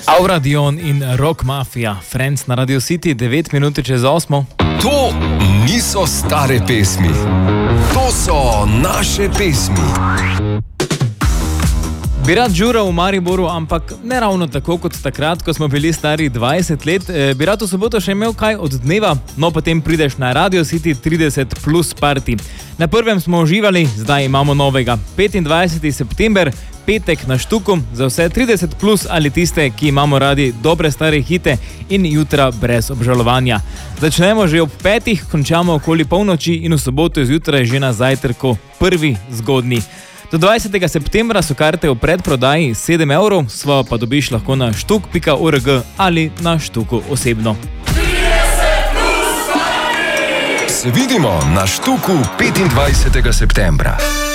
Aura Dion in Rock Mafia, Friends na Radio City, 9 minut čez 8. To niso stare pesmi, to so naše pesmi. Bi rad žural v Mariboru, ampak ne ravno tako kot takrat, ko smo bili stari 20 let. Bi rad v soboto še imel kaj od dneva, no potem prideš na Radio City 30 plus party. Na prvem smo uživali, zdaj imamo novega. 25. september, petek na Štuku, za vse 30 plus ali tiste, ki imamo radi dobre stare hite in jutra brez obžalovanja. Začnemo že ob 5, končamo okoli polnoči in v soboto zjutraj že na zajtrku, prvi zgodni. Do 20. septembra so karte v predprodaji 7 €, svojo pa dobiš lahko na štuk.org ali na Štuku osebno. Se vidimo na Štuku 25. septembra.